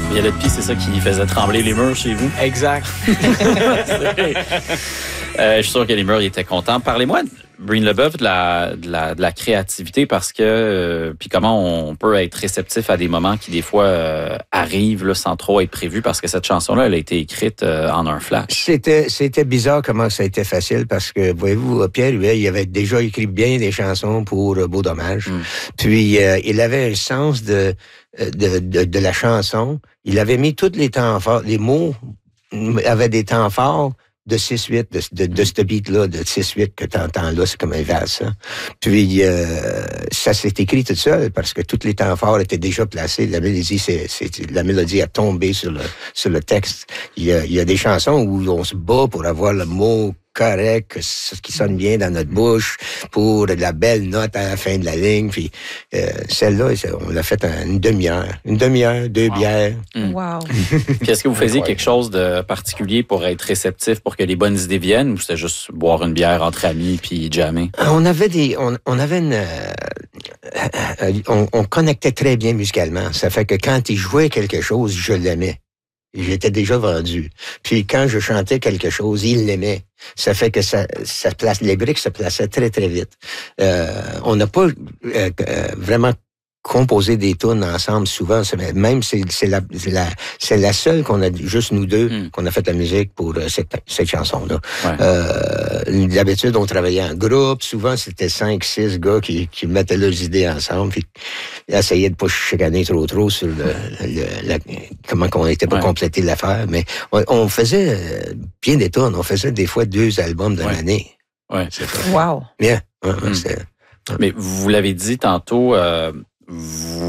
Violette Pie, c'est ça qui faisait trembler les murs chez vous? Exact. Je suis sûr que les murs étaient contents. Parlez-moi, Breen Leboeuf, de la créativité, parce que puis comment on peut être réceptif à des moments qui des fois arrivent là, sans trop être prévus, parce que cette chanson-là, elle a été écrite en un flash. C'était bizarre comment ça a été facile, parce que, voyez-vous, Pierre Huet, il avait déjà écrit bien des chansons pour Beau Dommage. Puis il avait un sens de la chanson. Il avait mis tous les temps forts. Les mots avaient des temps forts de 6-8, de ce beat-là, de 6-8 que t'entends là, c'est comme un vase, ça. Puis, ça s'est écrit tout seul, parce que tous les temps forts étaient déjà placés. La mélodie a tombé sur le texte. Il y a des chansons où on se bat pour avoir le mot correct, qui sonne bien dans notre bouche, pour de la belle note à la fin de la ligne. Puis celle-là, on l'a faite en une demi-heure. Une demi-heure, 2 bières. Wow. Puis est-ce que vous faisiez quelque chose de particulier pour être réceptif, pour que les bonnes idées viennent, ou c'était juste boire une bière entre amis puis jammer? On avait on connectait très bien musicalement. Ça fait que quand il jouait quelque chose, je l'aimais. J'étais déjà vendu. Puis quand je chantais quelque chose, il l'aimait. Ça fait que les briques se plaçaient très, très vite. On n'a pas vraiment composé des tunes ensemble souvent. Même c'est la seule qu'on a, juste nous deux, qu'on a fait la musique pour cette chanson-là. Ouais. D'habitude, on travaillait en groupe. Souvent, c'était 5-6 gars qui mettaient leurs idées ensemble, puis essayaient de pas chicaner trop sur comment qu'on était pour compléter l'affaire. Mais on faisait bien des tunes. On faisait des fois 2 albums de l'année. Ouais. Wow. Bien. Mais vous l'avez dit tantôt, vous